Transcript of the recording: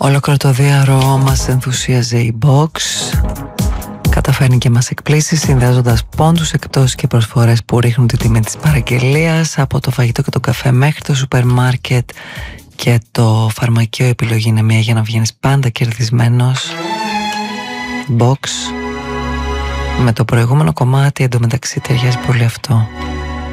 Ολόκληρο το διάρο μας ενθουσίαζε η Box. Καταφέρνει και μας εκπλήσει συνδυάζοντας πόντους, εκπτώσεις και προσφορές που ρίχνουν τη τιμή της παραγγελίας. Από το φαγητό και το καφέ μέχρι το σούπερ μάρκετ και το φαρμακείο, επιλογή είναι μία για να βγαίνεις πάντα κερδισμένος. Box. Με το προηγούμενο κομμάτι εντωμεταξύ ταιριάζει πολύ αυτό.